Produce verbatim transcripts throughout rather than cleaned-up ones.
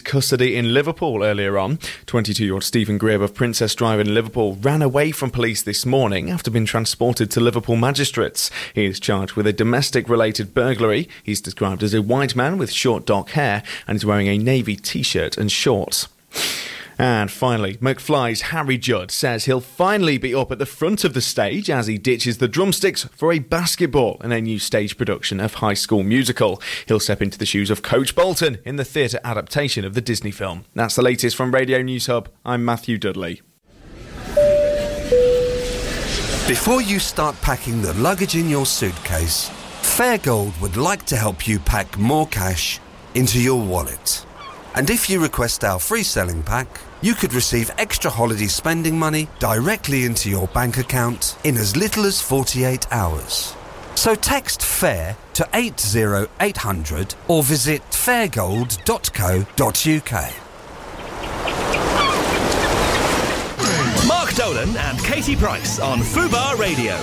custody in Liverpool earlier on. twenty-two-year-old Stephen Greer of Princess Drive in Liverpool ran away from police this morning after being transported to Liverpool magistrates. He is charged with a domestic-related burglary. He's described as a white man with short dark hair and is wearing a navy t-shirt and shorts. And finally, McFly's Harry Judd says he'll finally be up at the front of the stage as he ditches the drumsticks for a basketball in a new stage production of High School Musical. He'll step into the shoes of Coach Bolton in the theatre adaptation of the Disney film. That's the latest from Radio News Hub. I'm Matthew Dudley. Before you start packing the luggage in your suitcase, Fairgold would like to help you pack more cash into your wallet. And if you request our free selling pack, you could receive extra holiday spending money directly into your bank account in as little as forty-eight hours. So text FAIR to eight zero eight hundred or visit fairgold dot co dot uk. Mark Dolan and Katie Price on Fubar Radio.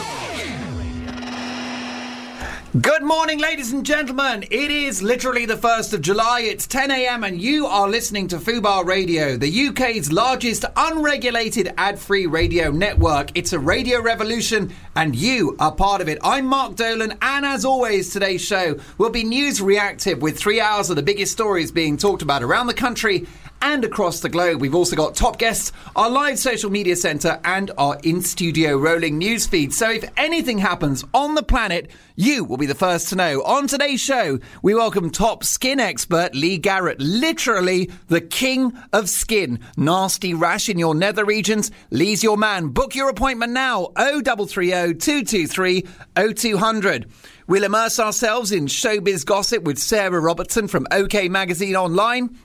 Good morning, ladies and gentlemen. It is literally the first of July. It's ten a.m. and you are listening to Fubar Radio, the U K's largest unregulated ad-free radio network. It's a radio revolution and you are part of it. I'm Mark Dolan, and as always, today's show will be news reactive with three hours of the biggest stories being talked about around the country and across the globe. We've also got top guests, our live social media centre and our in-studio rolling news feed. So if anything happens on the planet, you will be the first to know. On today's show, we welcome top skin expert Lee Garrett, literally the king of skin. Nasty rash in your nether regions? Lee's your man. Book your appointment now. oh three three oh, two two three, oh two hundred. We'll immerse ourselves in showbiz gossip with Sarah Robertson from OK Magazine Online.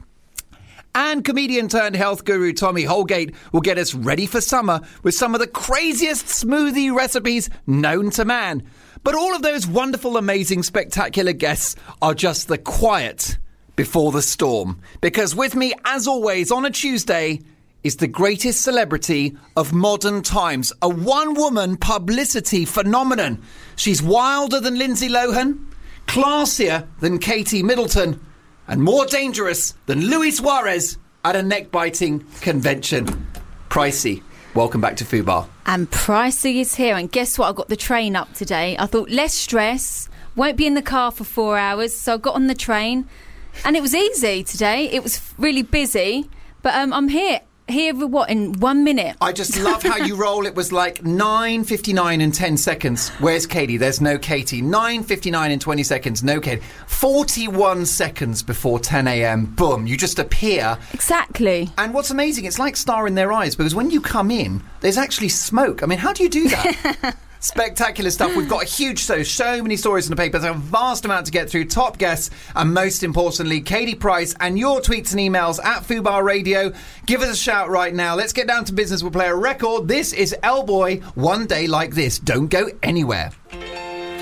And comedian turned health guru Tommy Holgate will get us ready for summer with some of the craziest smoothie recipes known to man. But all of those wonderful, amazing, spectacular guests are just the quiet before the storm. Because with me, as always, on a Tuesday, is the greatest celebrity of modern times. A one-woman publicity phenomenon. She's wilder than Lindsay Lohan, classier than Katie Middleton, and more dangerous than Luis Suarez at a neck-biting convention. Pricey, welcome back to Fubar. And Pricey is here, and guess what? I got the train up today. I thought, less stress, won't be in the car for four hours, so I got on the train, and it was easy today. It was really busy, but um, I'm here. Here, what, in one minute? I just love how you roll. It was like nine fifty-nine and ten seconds. Where's Katie? There's no Katie. nine fifty-nine and twenty seconds, no Katie. forty-one seconds before ten a.m, boom, you just appear. Exactly. And what's amazing, it's like Star in Their Eyes, because when you come in, there's actually smoke. I mean, how do you do that? Spectacular stuff. We've got a huge show, so many stories in the papers, a vast amount to get through, top guests, and most importantly, Katie Price, and your tweets and emails at Fubar Radio. Give us a shout right now. Let's get down to business. We'll play a record. This is El Boy, One Day Like This. Don't go anywhere.